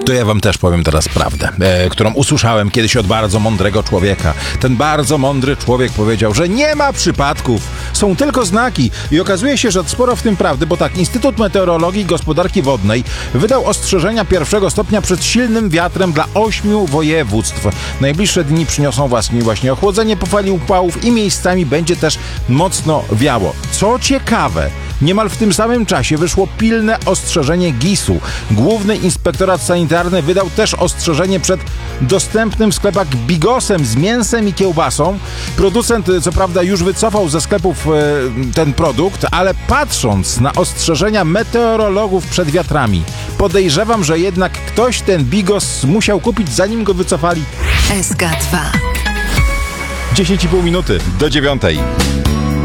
To ja wam też powiem teraz prawdę, którą usłyszałem kiedyś od bardzo mądrego człowieka. Ten bardzo mądry człowiek powiedział, że nie ma przypadków, są tylko znaki. I okazuje się, że sporo w tym prawdy, bo tak, Instytut Meteorologii i Gospodarki Wodnej wydał ostrzeżenia 1. stopnia przed silnym wiatrem dla 8 województw. Najbliższe dni przyniosą właśnie ochłodzenie po fali upałów i miejscami będzie też mocno wiało. Co ciekawe, niemal w tym samym czasie wyszło pilne ostrzeżenie GIS-u. Główny Inspektorat Sanitarny wydał też ostrzeżenie przed dostępnym w sklepach bigosem z mięsem i kiełbasą. Producent co prawda już wycofał ze sklepów ten produkt, ale patrząc na ostrzeżenia meteorologów przed wiatrami, podejrzewam, że jednak ktoś ten bigos musiał kupić, zanim go wycofali. SK2 10,5 minuty do 9.